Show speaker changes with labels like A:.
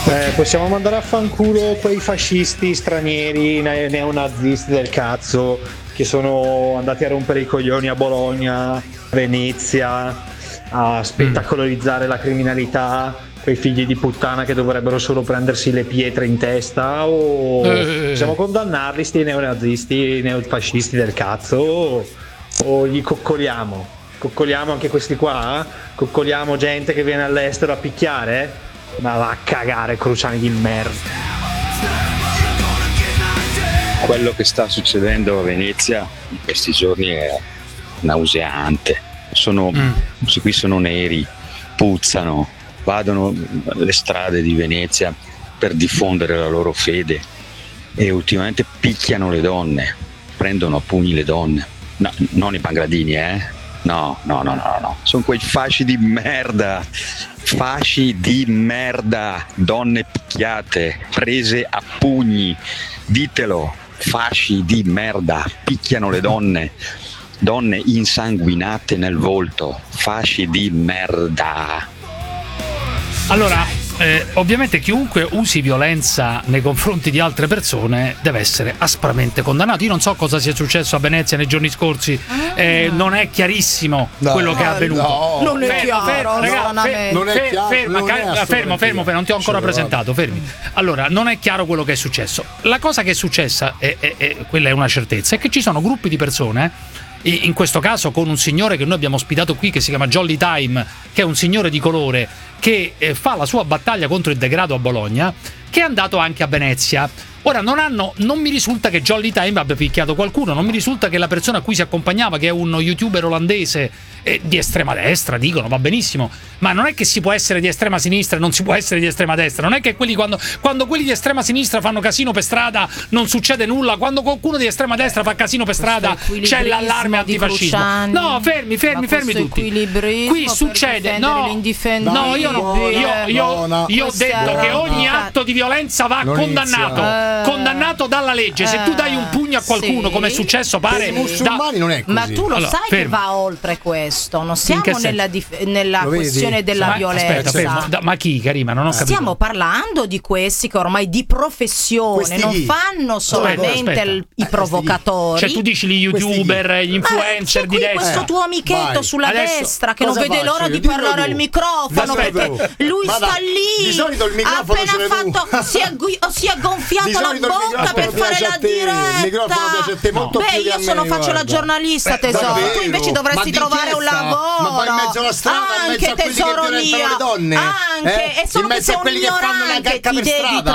A: Possiamo mandare a fanculo quei fascisti stranieri neonazisti del cazzo che sono andati a rompere i coglioni a Bologna, Venezia, a spettacolarizzare la criminalità, quei figli di puttana che dovrebbero solo prendersi le pietre in testa, o possiamo condannarli, sti neonazisti, neofascisti del cazzo, o gli coccoliamo anche questi qua? Coccoliamo gente che viene all'estero a picchiare? Ma va a cagare, cruciani di merda.
B: Quello che sta succedendo a Venezia in questi giorni è nauseante. Questi qui sono neri, puzzano, vadono le strade di Venezia per diffondere la loro fede e ultimamente picchiano le donne, prendono a pugni le donne. No, non i Pangradini, No. Sono quei fasci di merda, donne picchiate, prese a pugni, ditelo, fasci di merda, picchiano le donne insanguinate nel volto, fasci di merda.
C: Allora, ovviamente chiunque usi violenza nei confronti di altre persone deve essere aspramente condannato. Io non so cosa sia successo a Venezia nei giorni scorsi, non è chiarissimo quello che è avvenuto.
D: Non è chiaro,
C: fermo, non ti ho ancora presentato, fermi. Allora, non è chiaro quello che è successo. La cosa che è successa, quella è una certezza, è che ci sono gruppi di persone, in questo caso con un signore che noi abbiamo ospitato qui che si chiama Jolly Time, che è un signore di colore che fa la sua battaglia contro il degrado a Bologna, che è andato anche a Venezia. Ora non mi risulta che Jolly Time abbia picchiato qualcuno, non mi risulta che la persona a cui si accompagnava, che è uno youtuber olandese di estrema destra, dicono, va benissimo, ma non è che si può essere di estrema sinistra e non si può essere di estrema destra. Non è che quelli quando quelli di estrema sinistra fanno casino per strada non succede nulla, quando qualcuno di estrema destra fa casino per strada c'è l'allarme antifascismo. No, fermi tutti. Qui succede, io ho detto che ogni atto di violenza va condannato dalla legge. Se tu dai un pugno a qualcuno, come è successo, pare,
E: per i musulmani non è così.
D: Ma tu lo sai che va oltre questo. Non siamo nella questione della violenza.
C: Aspetta, ma chi, Karima? Non ho capito.
D: Stiamo parlando di questi che ormai di professione non fanno solamente i provocatori.
C: Cioè tu dici gli youtuber, gli influencer di destra.
D: Questo tuo amichetto sulla destra che non vede l'ora di parlare al microfono, perché lui sta lì.
E: Di solito il microfono
D: appena si è gonfiato la bocca per fare la diretta.
E: Il microfono piace a te molto più
D: io faccio la giornalista, tesoro. Tu invece dovresti trovare un lavoro.
E: Ma vai in mezzo alla strada, in mezzo a quelli che violentano le donne,
D: anche, e solo
E: in mezzo a quelli che fanno la cacca per strada.